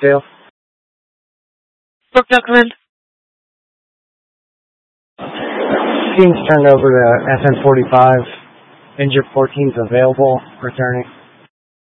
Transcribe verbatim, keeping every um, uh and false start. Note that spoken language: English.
Dale? Brooke Duckerman. Team's turned over to S N forty-five. Injured fourteen's available, returning.